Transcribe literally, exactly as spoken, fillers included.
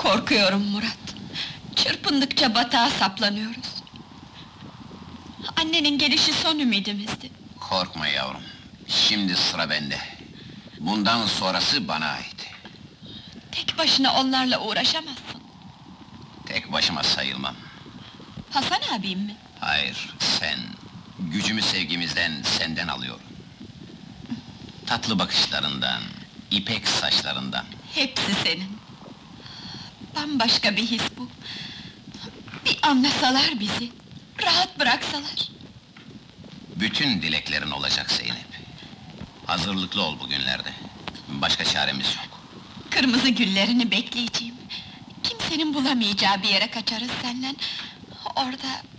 Korkuyorum Murat. Çırpındıkça batağa saplanıyoruz. Annenin gelişi son ümidimizdi. Korkma yavrum, şimdi sıra bende. Bundan sonrası bana ait. Tek başına onlarla uğraşamazsın. Tek başıma sayılmam. Hasan abim mi? Hayır, sen. Gücümü sevgimizden, senden alıyorum. Tatlı bakışlarından, ipek saçlarından. Hepsi senin. Bambaşka bir his bu. Bir anlasalar bizi, rahat bıraksalar. Bütün dileklerin olacak Zeynep. Hazırlıklı ol bugünlerde. Başka çaremiz yok. Kırmızı güllerini bekleyeceğim. Kimsenin bulamayacağı bir yere kaçarız senden. Orada